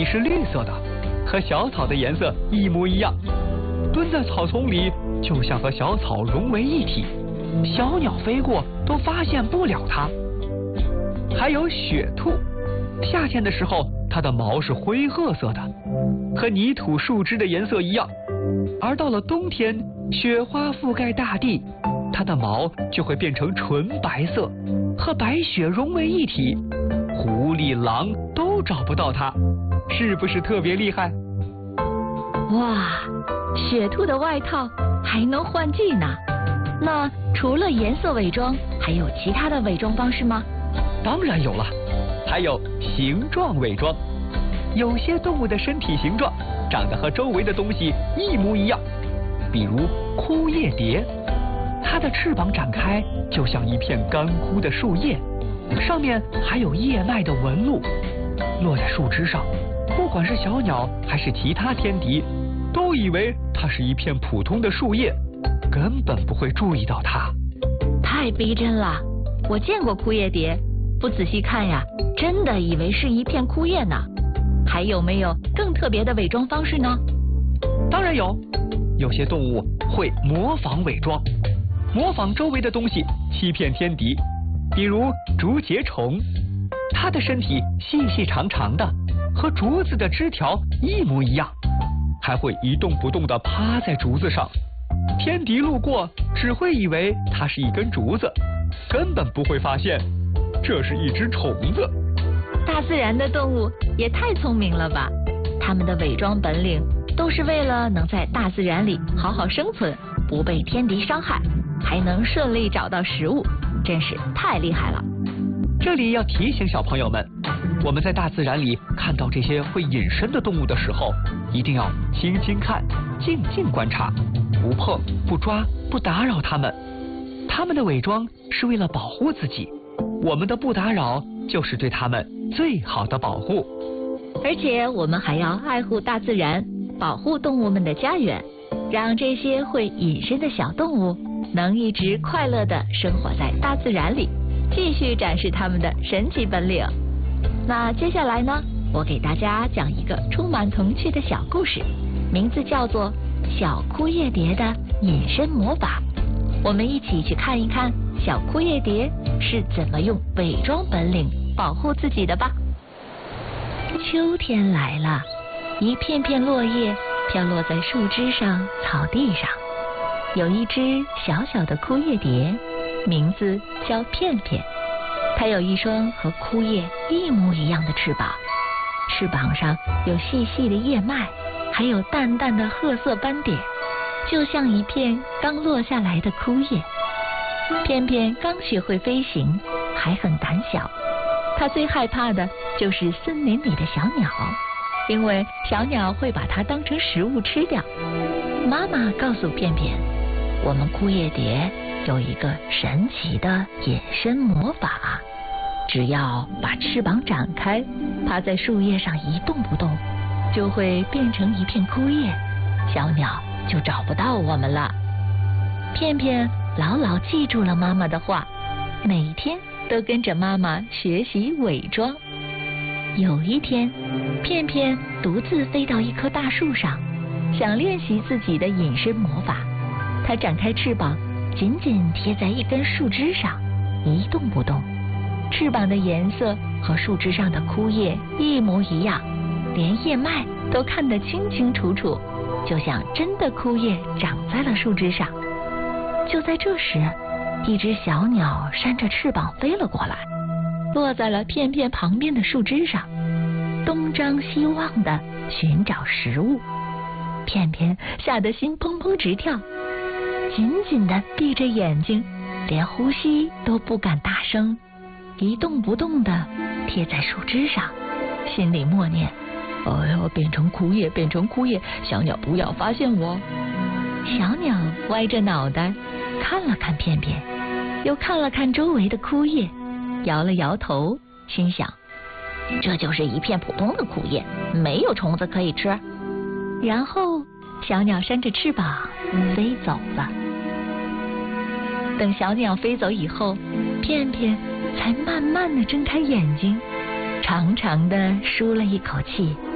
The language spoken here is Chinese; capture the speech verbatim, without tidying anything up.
是绿色的，和小草的颜色一模一样，蹲在草丛里就像和小草融为一体，小鸟飞过都发现不了它。还有雪兔，夏天的时候它的毛是灰褐色的，和泥土树枝的颜色一样，而到了冬天，雪花覆盖大地，它的毛就会变成纯白色，和白雪融为一体，狐狸、狼都找不到它，是不是特别厉害？ 哇，雪兔的外套还能换季呢。那除了颜色伪装，还有其他的伪装方式吗？ 当然有了，还有形状伪装。有些动物的身体形状长得和周围的东西一模一样，比如枯叶蝶，它的翅膀展开就像一片干枯的树叶，上面还有叶脉的纹路，落在树枝上，不管是小鸟还是其他天敌，都以为它是一片普通的树叶，根本不会注意到它。 太逼真了，我见过枯叶蝶，不仔细看呀，真的以为是一片枯叶呢。还有没有更特别的伪装方式呢？ 当然有，有些动物会模仿伪装，模仿周围的东西欺骗天敌，比如竹节虫，它的身体细细长长的，和竹子的枝条一模一样，还会一动不动地趴在竹子上，天敌路过只会以为它是一根竹子，根本不会发现这是一只虫子。 大自然的动物也太聪明了吧，它们的伪装本领都是为了能在大自然里好好生存，不被天敌伤害，还能顺利找到食物，真是太厉害了。 这里要提醒小朋友们，我们在大自然里看到这些会隐身的动物的时候，一定要轻轻看，静静观察，不碰、不抓、不打扰它们。它们的伪装是为了保护自己，我们的不打扰就是对它们最好的保护。 而且我们还要爱护大自然，保护动物们的家园，让这些会隐身的小动物能一直快乐地生活在大自然里，继续展示他们的神奇本领。那接下来呢，我给大家讲一个充满童趣的小故事，名字叫做《小枯叶蝶的隐身魔法》。我们一起去看一看小枯叶蝶是怎么用伪装本领保护自己的吧。秋天来了，一片片落叶飘落在树枝上、草地上。有一只小小的枯叶蝶，名字叫片片。它有一双和枯叶一模一样的翅膀，翅膀上有细细的叶脉，还有淡淡的褐色斑点，就像一片刚落下来的枯叶。片片刚学会飞行，还很胆小，它最害怕的就是森林里的小鸟，因为小鸟会把它当成食物吃掉。妈妈告诉片片，我们枯叶蝶有一个神奇的隐身魔法，只要把翅膀展开，趴在树叶上一动不动，就会变成一片枯叶，小鸟就找不到我们了。片片牢牢记住了妈妈的话，每天都跟着妈妈学习伪装。有一天，片片独自飞到一棵大树上，想练习自己的隐身魔法。它展开翅膀，紧紧贴在一根树枝上，一动不动。翅膀的颜色和树枝上的枯叶一模一样，连叶脉都看得清清楚楚，就像真的枯叶长在了树枝上。就在这时，一只小鸟扇着翅膀飞了过来，落在了片片旁边的树枝上，东张西望地寻找食物。片片吓得心砰砰直跳，紧紧地闭着眼睛，连呼吸都不敢大声，一动不动地贴在树枝上，心里默念：哎呀，变成枯叶，变成枯叶，小鸟不要发现我。小鸟歪着脑袋看了看片片，又看了看周围的枯叶，摇了摇头，心想：这就是一片普通的枯叶，没有虫子可以吃。然后小鸟扇着翅膀飞走了。等小鸟飞走以后，片片才慢慢地睁开眼睛，长长的舒了一口气，